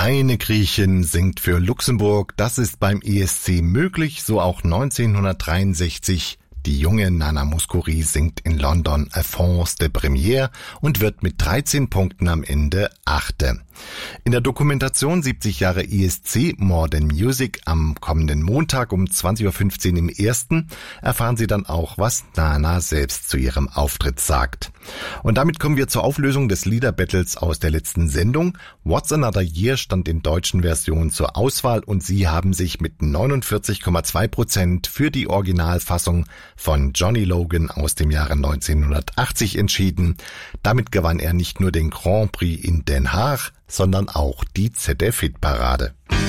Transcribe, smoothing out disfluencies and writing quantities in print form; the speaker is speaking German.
Eine Griechin singt für Luxemburg, das ist beim ESC möglich, so auch 1963. Die junge Nana Mouskouri singt in London Alphonse de Première und wird mit 13 Punkten am Ende Achte. In der Dokumentation 70 Jahre ESC More Than Music am kommenden Montag um 20.15 Uhr im Ersten erfahren Sie dann auch, was Nana selbst zu ihrem Auftritt sagt. Und damit kommen wir zur Auflösung des Liederbattles aus der letzten Sendung. What's Another Year stand in deutschen Version zur Auswahl und Sie haben sich mit 49,2% für die Originalfassung von Johnny Logan aus dem Jahre 1980 entschieden. Damit gewann er nicht nur den Grand Prix in Den Haag, sondern auch die ZDF-Hitparade.